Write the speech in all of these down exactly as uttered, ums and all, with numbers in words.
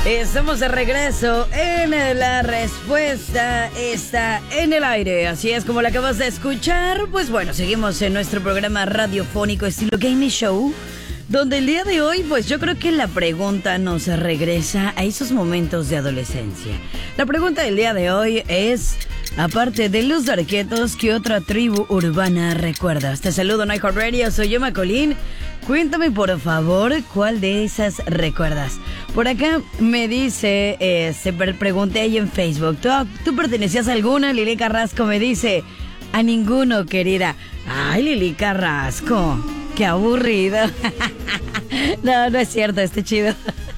Estamos de regreso en La Respuesta está en el aire. Así es como la acabas de escuchar. Pues bueno, seguimos en nuestro programa radiofónico estilo Game Show, donde el día de hoy, pues yo creo que la pregunta nos regresa a esos momentos de adolescencia. La pregunta del día de hoy es, aparte de los Darketos, ¿qué otra tribu urbana recuerdas? Te saludo en iHeartRadio, soy yo, Macolín. Cuéntame, por favor, ¿cuál de esas recuerdas? Por acá me dice, eh, se pregunté ahí en Facebook, ¿tú, ¿tú pertenecías a alguna? Lili Carrasco me dice, a ninguno, querida. Ay, Lili Carrasco, qué aburrido. No, no es cierto, está chido.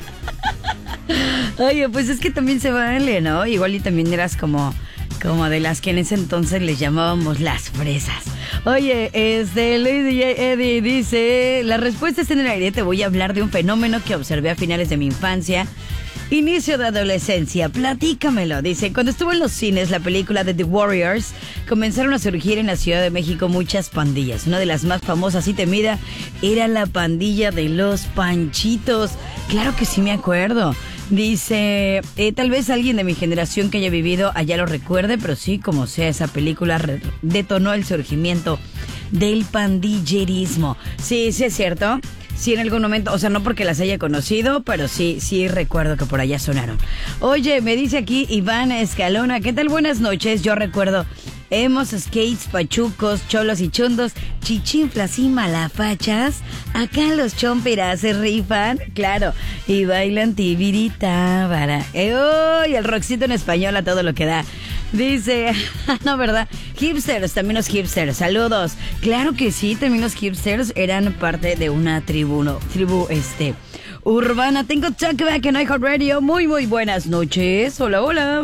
Oye, pues es que también se vale, ¿no? Igual y también eras como, como de las que en ese entonces les llamábamos las fresas. Oye, este, Lady Eddie dice, la respuesta está en el aire, te voy a hablar de un fenómeno que observé a finales de mi infancia, inicio de adolescencia, platícamelo. Dice, cuando estuvo en los cines la película de The Warriors, comenzaron a surgir en la Ciudad de México muchas pandillas. Una de las más famosas y temida era la pandilla de los Panchitos. Claro que sí me acuerdo. Dice, eh, tal vez alguien de mi generación que haya vivido allá lo recuerde, pero sí, como sea, esa película re- detonó el surgimiento del pandillerismo. Sí, sí es cierto. Sí, en algún momento, o sea, no porque las haya conocido, pero sí, sí recuerdo que por allá sonaron. Oye, me dice aquí Iván Escalona, ¿qué tal? Buenas noches, yo recuerdo emos, skates, pachucos, cholos y chundos, chichinflas y malafachas. Acá los chompiras se rifan, claro, y bailan tibirita para. Eh, oh, y el rockcito en español a todo lo que da. Dice, no, ¿verdad? Hipsters, también los hipsters, saludos. Claro que sí, también los hipsters eran parte de una tribu, no, tribu, este, urbana. Tengo Talkback en iHeartRadio. Muy, muy buenas noches. Hola, hola.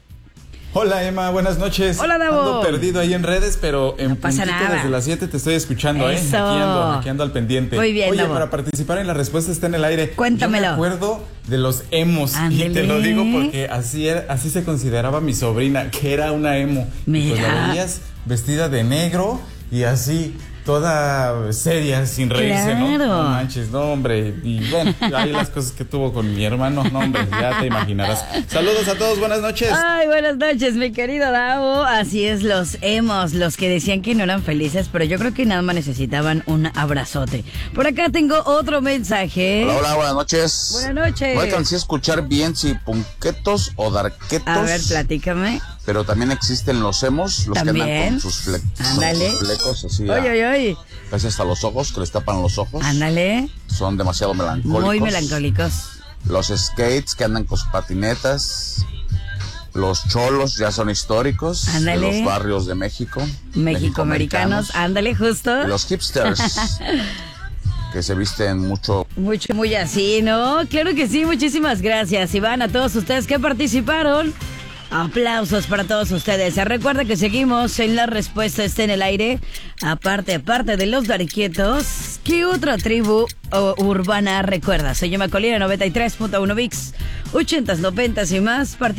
Hola, Emma, buenas noches. Hola, Davo. Ando perdido ahí en redes, pero en no pasa puntito nada. Desde las siete te estoy escuchando, Eso. ¿eh? Aquí ando, aquí ando al pendiente. Muy bien, Oye, Davo. para participar en La Respuesta está en el aire. Cuéntamelo. Yo me acuerdo de los emos. Ándele. Y te lo digo porque así era, así se consideraba mi sobrina, que era una emo. Mira. Y pues la veías vestida de negro y así, toda seria, sin reírse, ¿no? Claro. No manches, no, hombre. Y bueno, ahí las cosas que tuvo con mi hermano, no, hombre, ya te imaginarás. Saludos a todos, buenas noches. Ay, buenas noches, mi querido Davo. Así es, los emos, los que decían que no eran felices, pero yo creo que nada más necesitaban un abrazote. Por acá tengo otro mensaje. Hola, hola, buenas noches. Buenas noches. No alcancé a escuchar bien si punquetos o darquetos. A ver, platícame. Pero también existen los emos, los ¿También? que andan con sus, fle Ándale. sus flecos así. Oye, oye, oye. Casi hasta los ojos, que les tapan los ojos. Ándale. Son demasiado melancólicos. Muy melancólicos. Los skates que andan con sus patinetas. Los cholos ya son históricos. Ándale. De los barrios de México. Mexicoamericanos. Ándale, justo. Y los hipsters. Que se visten mucho. Mucho, muy así, ¿no? Claro que sí, muchísimas gracias, Iván, a todos ustedes que participaron. Aplausos para todos ustedes. Recuerda que seguimos en La Respuesta está en el aire. Aparte, aparte de los Darquietos, ¿qué otra tribu o, urbana recuerdas? Se llama Colina noventa y tres punto uno V I X, ochentas, noventas y más.